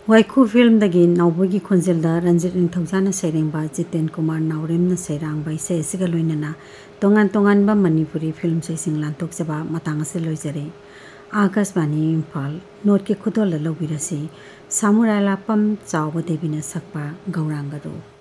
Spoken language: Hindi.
वाइखु फिल्म दगी नाउबगी खोंजेलदा रंजित निथौजाना सैरेंबा जितेन कुमार नाउरेमना सैरांबा इसे एसिगा लोइनना तोंगान तोंगानबा मणिपुरी फिल्म सैसिंग लांथोकजबा मतांग असे लोइजरे आकाशवाणी इम्फाल नोट के खुदोल लौबिरसी सामुराय लापम चावबा देवीना सकपा गौरांगरो।